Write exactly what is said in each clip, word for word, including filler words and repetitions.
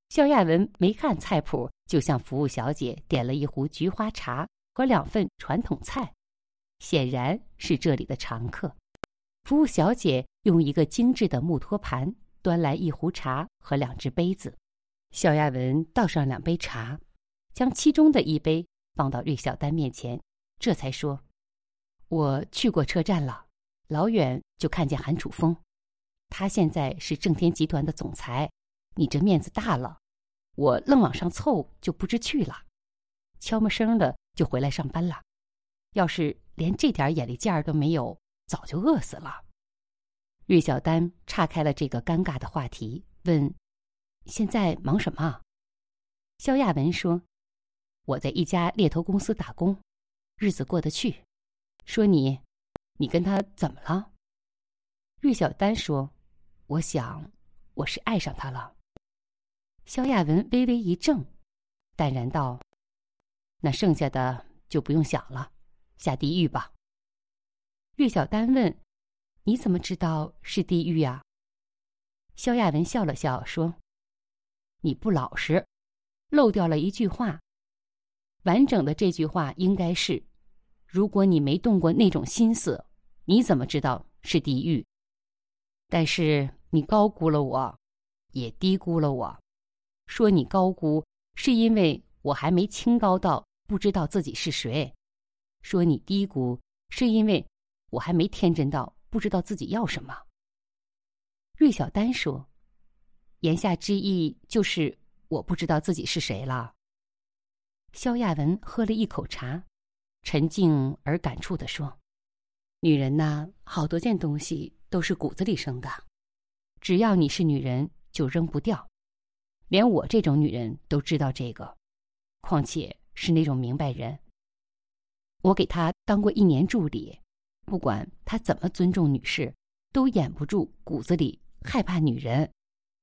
萧亚文没看菜谱，就向服务小姐点了一壶菊花茶和两份传统菜，显然是这里的常客。服务小姐用一个精致的木托盘端来一壶茶和两只杯子，萧亚文倒上两杯茶，将其中的一杯放到芮小丹面前，这才说：“我去过车站了，老远就看见韩楚风，他现在是正天集团的总裁，你这面子大了，我愣往上凑就不知去了，悄没声的就回来上班了。要是连这点眼力劲儿都没有，早就饿死了。”芮小丹岔开了这个尴尬的话题，问：“现在忙什么？”萧亚文说：“我在一家猎头公司打工，日子过得去。说你，你跟他怎么了？”芮小丹说：“我想，我是爱上他了。”萧亚文微微一怔，淡然道：“那剩下的就不用想了，下地狱吧。”芮小丹问：“你怎么知道是地狱啊？”萧亚文笑了笑说：“你不老实，漏掉了一句话。完整的这句话应该是：如果你没动过那种心思，你怎么知道是地狱？但是你高估了我，也低估了我。说你高估，是因为我还没清高到不知道自己是谁；说你低估，是因为我还没天真到不知道自己要什么。”芮小丹说：“言下之意就是我不知道自己是谁了。”萧亚文喝了一口茶，沉静而感触地说：“女人呐，好多件东西都是骨子里生的，只要你是女人就扔不掉。连我这种女人都知道这个，况且是那种明白人。我给她当过一年助理，不管她怎么尊重女士，都掩不住骨子里害怕女人。”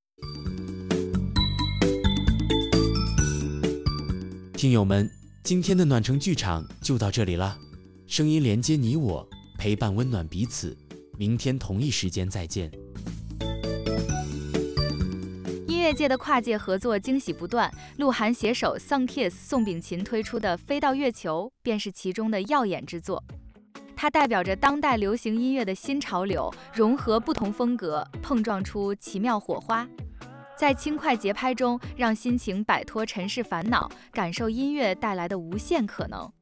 听友们，今天的暖城剧场就到这里了，声音连接你我，陪伴温暖彼此。明天同一时间再见。 音乐界的跨界合作惊喜不断，鹿晗携手 Songkiss 宋秉芹推出的《飞到月球》便是其中的耀眼之作。它代表着当代流行音乐的新潮流，融合不同风格，碰撞出奇妙火花。在轻快节拍中，让心情摆脱尘世烦恼，感受音乐带来的无限可能。